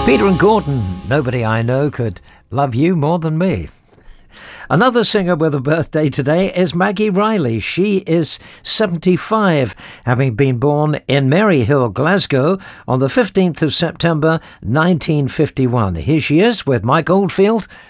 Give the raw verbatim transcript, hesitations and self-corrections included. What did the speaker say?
Peter and Gordon, nobody I know could love you more than me. Another singer with a birthday today is Maggie Riley. She is seventy-five, having been born in Maryhill, Glasgow, on the fifteenth of September nineteen fifty-one. Here she is with Mike Oldfield